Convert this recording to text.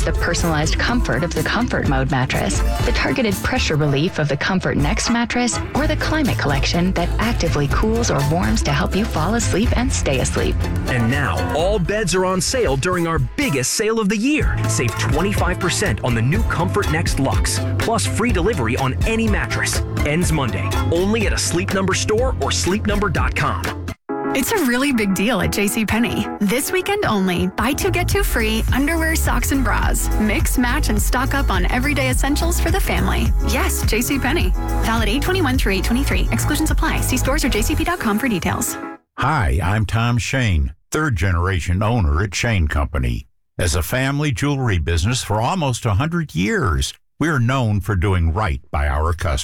the personalized comfort of the Comfort Mode mattress, the targeted pressure relief of the Comfort Next mattress, or the Climate Collection that actively cools or warms to help you fall asleep and stay asleep. And now, all beds are on sale during our biggest sale of the year. Save 25% on the new Comfort Next Luxe, plus free delivery on any mattress. Ends Monday, only at a Sleep Number store or sleepnumber.com. It's a really big deal at JCPenney. This weekend only, buy two, get two free underwear, socks, and bras. Mix, match, and stock up on everyday essentials for the family. Yes, JCPenney. Valid 8/21 through 8/23. Exclusions apply. See stores or jcp.com for details. Hi, I'm Tom Shane, third-generation owner at Shane Company. As a family jewelry business for almost 100 years, we're known for doing right by our customers.